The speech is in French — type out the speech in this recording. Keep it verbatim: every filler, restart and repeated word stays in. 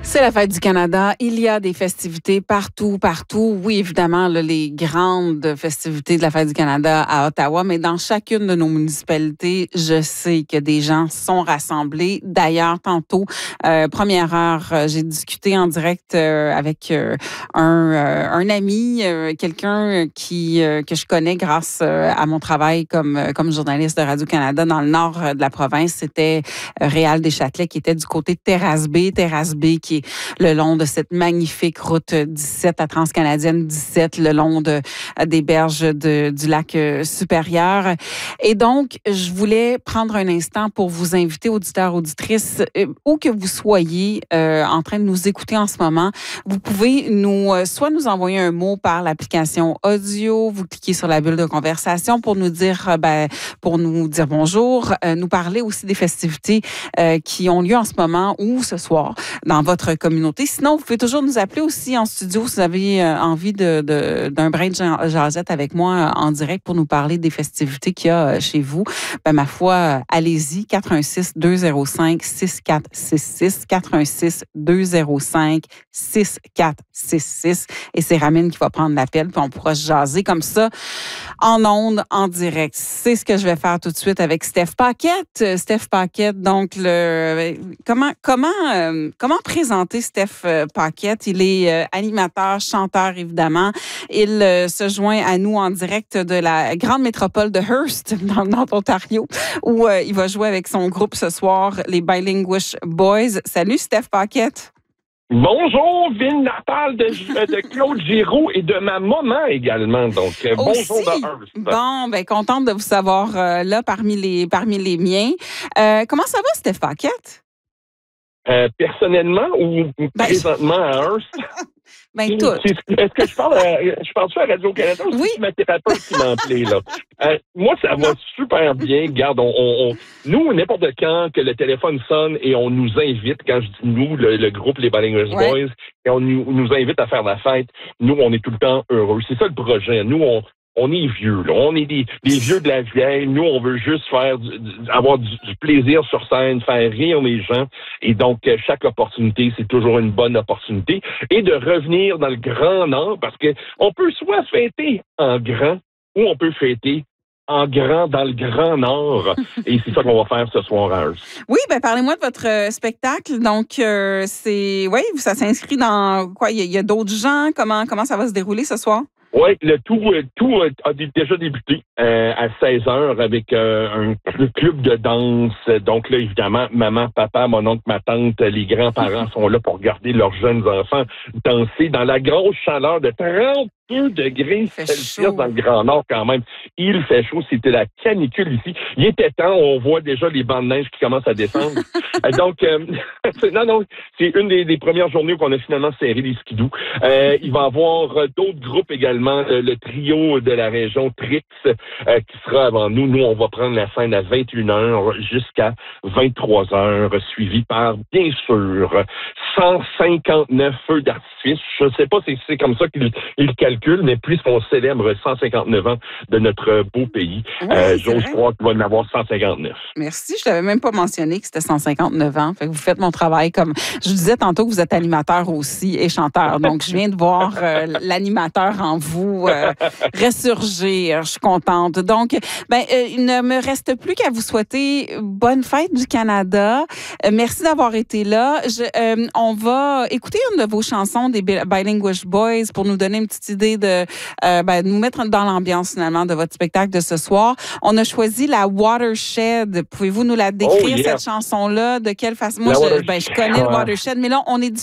C'est la fête du Canada. Il y a des festivités partout, partout. Oui, évidemment, là, les grandes festivités de la fête du Canada à Ottawa, mais dans chacune de nos municipalités, je sais que des gens sont rassemblés. D'ailleurs, tantôt, euh, première heure, euh, j'ai discuté en direct euh, avec euh, un, euh, un ami, euh, quelqu'un qui euh, que je connais grâce euh, à mon travail comme comme journaliste de Radio-Canada dans le nord de la province. C'était euh, Réal Deschâtelet qui était du côté de Terrasse Bay. Terrasse Bay qui est le long de cette magnifique route dix-sept à Transcanadienne dix-sept, le long de, des berges de, du lac supérieur. Et donc, je voulais prendre un instant pour vous inviter, auditeurs, auditrices, euh, où que vous soyez euh, en train de nous écouter en ce moment, vous pouvez nous, euh, soit nous envoyer un mot par l'application audio, vous cliquez sur la bulle de conversation pour nous dire, euh, ben, pour nous dire bonjour, euh, nous parler aussi des festivités euh, qui ont lieu en ce moment ou ce soir dans votre communauté. Sinon, vous pouvez toujours nous appeler aussi en studio si vous avez euh, envie de, de, d'un brin de jasette avec moi euh, en direct pour nous parler des festivités qu'il y a euh, chez vous. Ben, ma foi, euh, allez-y, quatre un six, deux zéro cinq, six quatre six six, quatre un six, deux zéro cinq, six quatre six six. Et c'est Ramine qui va prendre l'appel, puis on pourra se jaser comme ça en ondes, en direct. C'est ce que je vais faire tout de suite avec Steph Paquette. Steph Paquette, donc, le comment, comment, euh, comment présenter Steph Paquette? Il est euh, animateur, chanteur, évidemment. Il euh, se joint à nous en direct de la grande métropole de Hearst, dans le Nord-Ontario, où euh, il va jouer avec son groupe ce soir, les Bilinguish Boys. Salut, Steph Paquette. Bonjour, ville natale de, de Claude Giroux et de ma maman également. Donc, euh, bonjour de Hearst. Bon, ben contente de vous savoir euh, là parmi les, parmi les miens. Euh, comment ça va, Steph Paquette? Euh, personnellement ou ben, présentement à Hearst? Ben, tout. Est-ce que je parle à, je parle à Radio-Canada ou oui. c'est ma thérapeute qui m'appelait, là? Euh, moi, ça va super bien. Regarde, on, on, on, nous, n'importe quand que le téléphone sonne et on nous invite, quand je dis nous, le, le groupe Les Bilinguish ouais. Boys, et on nous, nous invite à faire la fête, nous, on est tout le temps heureux. C'est ça le projet. Nous, on On est vieux, là. On est des, des vieux de la vieille. Nous, on veut juste faire du, du, avoir du, du plaisir sur scène, faire rire les gens. Et donc, chaque opportunité, c'est toujours une bonne opportunité. Et de revenir dans le Grand Nord, parce que on peut soit fêter en grand ou on peut fêter en grand dans le Grand Nord. Et c'est ça qu'on va faire ce soir à Hearst. Oui, ben parlez-moi de votre euh, spectacle. Donc, euh, c'est... Oui, ça s'inscrit dans quoi? Il y a, y a d'autres gens? Comment, comment ça va se dérouler ce soir? Oui, le tout, tout a déjà débuté euh, à seize heures avec euh, un club de danse. Donc là, évidemment, maman, papa, mon oncle, ma tante, les grands-parents sont là pour regarder leurs jeunes enfants danser dans la grosse chaleur de trente-deux degrés Celsius dans le Grand Nord quand même. Il fait chaud, c'était la canicule ici. Il était temps, on voit déjà les bancs de neige qui commencent à descendre. Donc, euh, non, non, c'est une des, des premières journées où on a finalement serré les skidoo. Euh, il va y avoir d'autres groupes également. Le, le trio de la région Trix euh, qui sera avant nous. Nous, on va prendre la scène à vingt et une heures jusqu'à vingt-trois heures, suivi par, bien sûr, cent cinquante-neuf feux d'artifice. Je ne sais pas si c'est comme ça qu'ils il calculent, mais puisqu'on célèbre cent cinquante-neuf ans de notre beau pays, oui, euh, j'ose croire qu'il va en avoir cent cinquante-neuf. Merci. Je ne t'avais même pas mentionné que c'était cent cinquante-neuf ans. Fait que vous faites mon travail comme... Je vous disais tantôt que vous êtes animateur aussi et chanteur. Donc, je viens de voir euh, l'animateur en vous euh, ressurgir. Je suis contente. Donc, ben, euh, il ne me reste plus qu'à vous souhaiter bonne fête du Canada. Euh, merci d'avoir été là. Je, euh, on va écouter une de vos chansons des Bilinguish Boys pour nous donner une petite idée de euh, ben, nous mettre dans l'ambiance finalement de votre spectacle de ce soir. On a choisi la Watershed. Pouvez-vous nous la décrire, oh, yeah. cette chanson-là? De quelle façon? Moi, je, ben, je connais le Watershed, mais là, on est